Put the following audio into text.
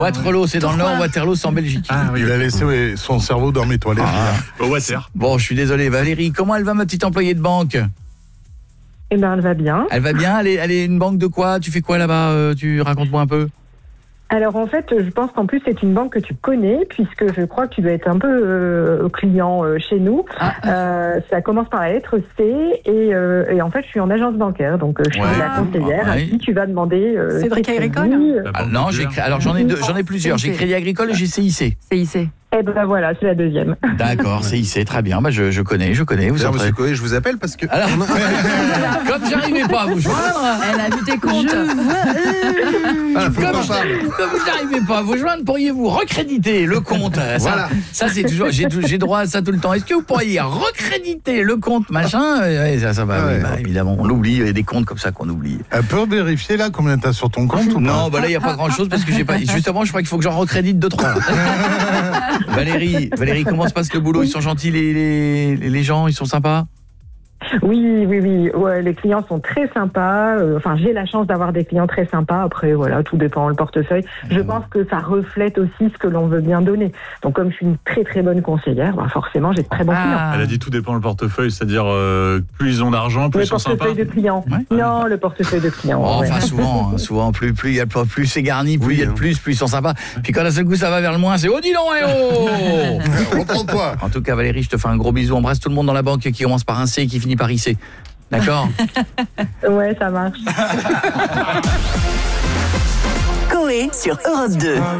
Waterloo, c'est dans le Nord, Waterloo, c'est en Belgique. Ah oui, il a laissé son cerveau dans mes toilettes. Au water. Bon, je suis désolé. Valérie, comment elle va, ma petite employée de banque? Eh ben, elle va bien. Elle va bien? Elle est une banque de quoi? Tu fais quoi là-bas? Tu racontes-moi un peu. Alors en fait, je pense qu'en plus c'est une banque que tu connais, puisque je crois que tu dois être un peu client chez nous. Ça commence par la lettre C, et en fait je suis en agence bancaire, donc je suis la conseillère à qui tu vas demander... Cédric Agricole non, alors j'en ai plusieurs. J'ai Crédit Agricole et j'ai CIC. CIC. Eh ben voilà, c'est la deuxième. D'accord, CIC, très bien. Bah, je connais. Vous D'ailleurs, monsieur Coé, je vous appelle parce que... Alors, comme j'arrivais pas à vous joindre... Elle a vu tes comptes. Comme vous n'arrivez pas à vous joindre, pourriez-vous recréditer le compte? Ça c'est toujours, j'ai droit à ça tout le temps. Est-ce que vous pourriez recréditer le compte machin? Ça va, oui, évidemment, on l'oublie, il y a des comptes comme ça qu'on oublie. Elle peut vérifier là combien t'as sur ton compte ou pas? Non, là il n'y a pas grand-chose parce que j'ai pas. Justement, je crois qu'il faut que j'en recrédite 2-3. Valérie, comment se passe le boulot? Ils sont gentils les gens, ils sont sympas? Oui. Ouais, les clients sont très sympas. Enfin, j'ai la chance d'avoir des clients très sympas. Après, voilà, tout dépend le portefeuille. Je pense que ça reflète aussi ce que l'on veut bien donner. Donc, comme je suis une très très bonne conseillère, forcément, j'ai de très bons clients. Elle a dit tout dépend le portefeuille, c'est-à-dire plus ils ont d'argent, plus ils sont sympas. Le portefeuille de clients. Non, le portefeuille de clients. Enfin, souvent, plus c'est garni, plus il y a de plus ils sont sympas. Puis quand d'un seul coup ça va vers le moins, c'est dis donc, Reprends-toi. En tout cas, Valérie, je te fais un gros bisou. Embrasse tout le monde dans la banque qui commence par un C et qui finit par IC. D'accord? Ouais, ça marche. Coé sur Europe 2.